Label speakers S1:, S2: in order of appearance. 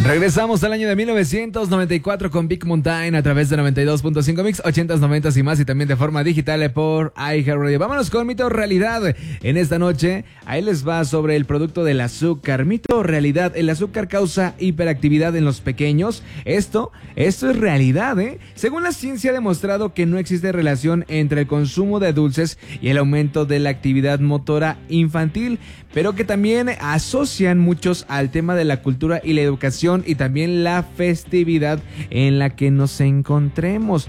S1: Regresamos al año de 1994 con Big Mountain a través de 92.5 Mix, 80s, 90s y más, y también de forma digital por iHeartRadio. Vámonos con mito o realidad. En esta noche, ahí les va sobre el producto del azúcar. Mito o realidad, el azúcar causa hiperactividad en los pequeños. Esto es realidad, ¿eh? Según la ciencia ha demostrado que no existe relación entre el consumo de dulces y el aumento de la actividad motora infantil, pero que también asocian muchos al tema de la cultura y la educación y también la festividad en la que nos encontremos.